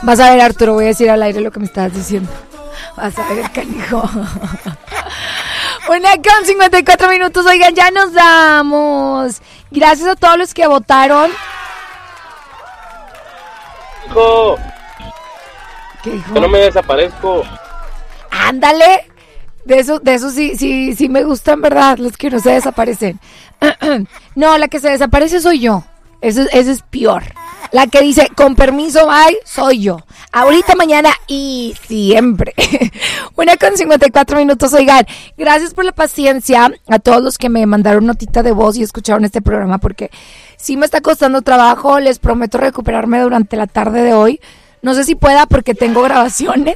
Vas a ver, Arturo, voy a decir al aire lo que me estabas diciendo. Vas a ver, canijo. 1:54. Oigan, ya nos vamos. Gracias a todos los que votaron. Hijo. ¿Qué dijo? Que no me desaparezco. Ándale. De eso sí me gustan, ¿verdad? Los que no se desaparecen. No, la que se desaparece soy yo. Eso es peor. La que dice, con permiso, bye, soy yo. Ahorita, mañana y siempre. 1:54. Oigan, gracias por la paciencia a todos los que me mandaron notita de voz y escucharon este programa, porque sí me está costando trabajo. Les prometo recuperarme durante la tarde de hoy. No sé si pueda porque tengo grabaciones.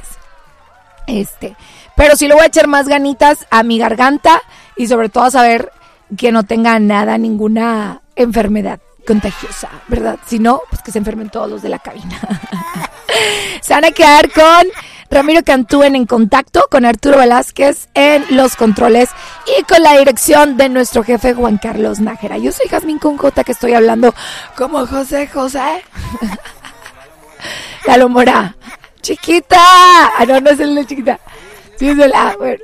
Pero sí le voy a echar más ganitas a mi garganta y sobre todo a saber que no tenga nada, ninguna enfermedad contagiosa, ¿verdad? Si no, pues que se enfermen todos los de la cabina. Se van a quedar con Ramiro Cantú en Contacto, con Arturo Velázquez en los controles y con la dirección de nuestro jefe Juan Carlos Nájera. Yo soy Jazmín con J, que estoy hablando como José. Lalo Mora. Chiquita. No es el de chiquita. Sí, es el A. Bueno.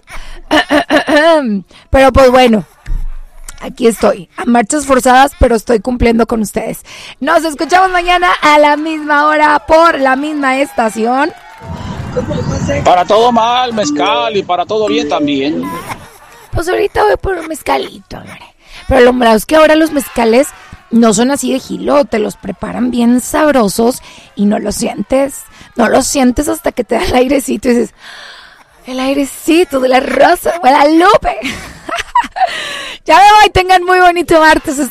Pero pues bueno. Aquí estoy, a marchas forzadas, pero estoy cumpliendo con ustedes. Nos escuchamos mañana a la misma hora por la misma estación. Para todo mal, mezcal, y para todo bien también. Pues ahorita voy por un mezcalito, hombre. Pero lo malo es que ahora los mezcales no son así de gilo, te los preparan bien sabrosos y no los sientes. No los sientes hasta que te da el airecito y dices, el airecito de la Rosa Guadalupe. Ya me voy, tengan muy bonito martes.